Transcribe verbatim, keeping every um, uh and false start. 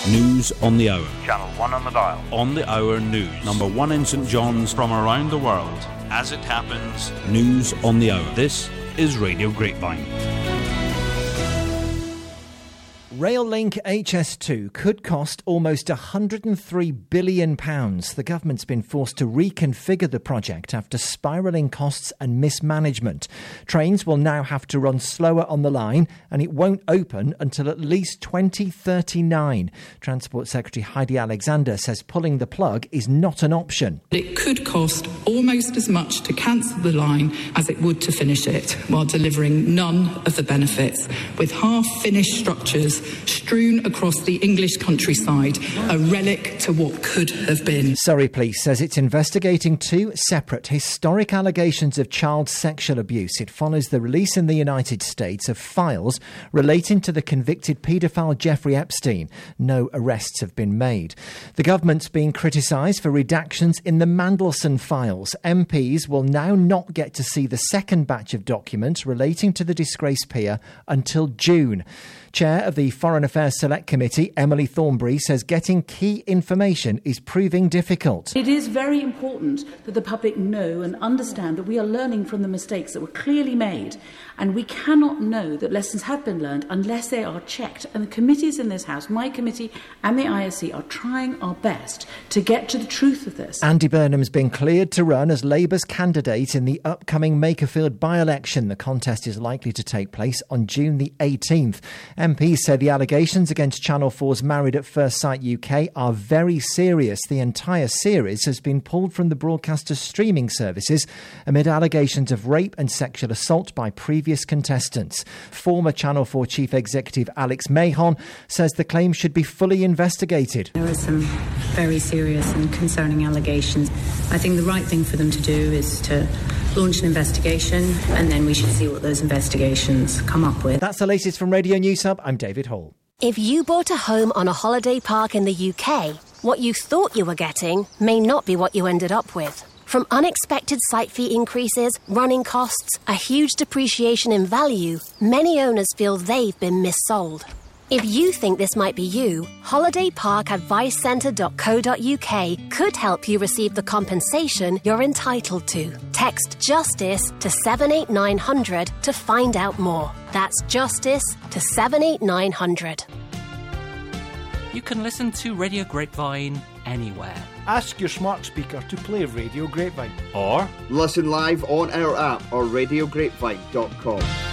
News on the Hour. Channel one on the dial. On the Hour News. Number one in St John's. From around the world. As it happens. News on the Hour. This is Radio Grapevine. Rail-Link H S two could cost almost one hundred three billion pounds. The government's been forced to reconfigure the project after spiralling costs and mismanagement. Trains will now have to run slower on the line, and it won't open until at least twenty thirty-nine. Transport Secretary Heidi Alexander says pulling the plug is not an option. It could cost almost as much to cancel the line as it would to finish it, while delivering none of the benefits, with half-finished structures strewn across the English countryside, a relic to what could have been. Surrey Police says it's investigating two separate historic allegations of child sexual abuse. It follows the release in the United States of files relating to the convicted paedophile Jeffrey Epstein. No arrests have been made. The government's being criticised for redactions in the Mandelson files. M Ps will now not get to see the second batch of documents relating to the disgraced peer until June. Chair of the Foreign Affairs Select Committee, Emily Thornberry, says getting key information is proving difficult. It is very important that the public know and understand that we are learning from the mistakes that were clearly made, and we cannot know that lessons have been learned unless they are checked. And the committees in this House, my committee and the I S C, are trying our best to get to the truth of this. Andy Burnham's been cleared to run as Labour's candidate in the upcoming Makerfield by-election. The contest is likely to take place on June the eighteenth. M Ps said the allegations against Channel four's Married at First Sight U K are very serious. The entire series has been pulled from the broadcaster's streaming services amid allegations of rape and sexual assault by previous contestants. Former Channel four Chief Executive Alex Mahon says the claim should be fully investigated. There are some very serious and concerning allegations. I think the right thing for them to do is to launch an investigation, and then we should see what those investigations come up with. That's the latest from Radio News Hub. I'm David Hall. If you bought a home on a holiday park in the U K, what you thought you were getting may not be what you ended up with. From unexpected site fee increases, running costs, a huge depreciation in value, many owners feel they've been missold. If you think this might be you, holiday park advice centre dot co dot uk could help you receive the compensation you're entitled to. Text JUSTICE to seven eight nine hundred to find out more. That's JUSTICE to seven eight nine hundred. You can listen to Radio Grapevine anywhere. Ask your smart speaker to play Radio Grapevine. Or listen live on our app or radio grapevine dot com.